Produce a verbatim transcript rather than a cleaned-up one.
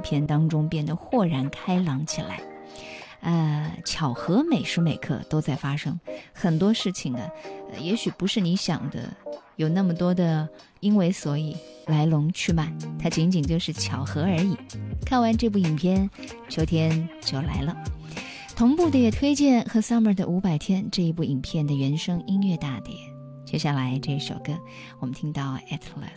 片当中变得豁然开朗起来。呃，巧合每时每刻都在发生，很多事情啊，呃、也许不是你想的有那么多的因为所以来龙去脉，它仅仅就是巧合而已。看完这部影片，秋天就来了。同步的也推荐和 Summer 的五百天这一部影片的原声音乐大碟。接下来这首歌我们听到 Atlas。